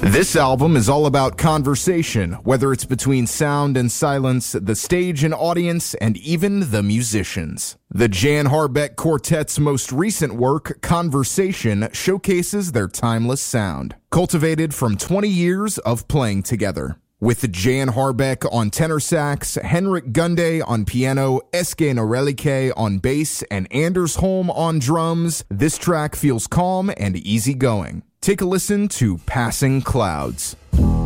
This album is all about conversation, whether it's between sound and silence, the stage and audience, and even the musicians. The Jan Harbeck Quartet's most recent work, Conversation, showcases their timeless sound, cultivated from 20 years of playing together. With Jan Harbeck on tenor sax, Henrik Gunde on piano, Eske Norelike on bass, and Anders Holm on drums, this track feels calm and easygoing. Take a listen to Passing Clouds.